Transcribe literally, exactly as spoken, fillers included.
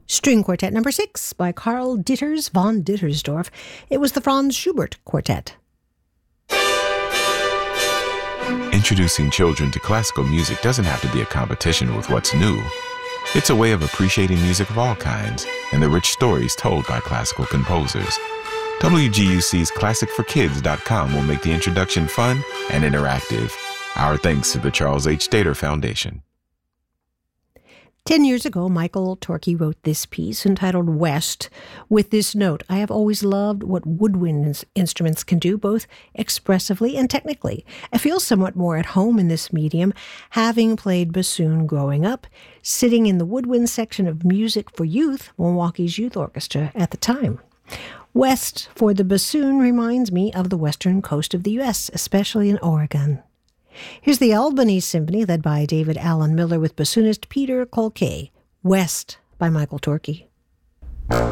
String Quartet number six by Karl Ditters von Dittersdorf. It was the Franz Schubert Quartet. Introducing children to classical music doesn't have to be a competition with what's new. It's a way of appreciating music of all kinds and the rich stories told by classical composers. W G U C's classic for kids dot com will make the introduction fun and interactive. Our thanks to the Charles H. Dater Foundation. Ten years ago, Michael Torke wrote this piece entitled West with this note: I have always loved what woodwind instruments can do, both expressively and technically. I feel somewhat more at home in this medium, having played bassoon growing up, sitting in the woodwind section of Music for Youth, Milwaukee's youth orchestra at the time. West for the bassoon reminds me of the western coast of the U S, especially in Oregon. Here's the Albany Symphony, led by David Allen Miller with bassoonist Peter Kolke. West by Michael Torke.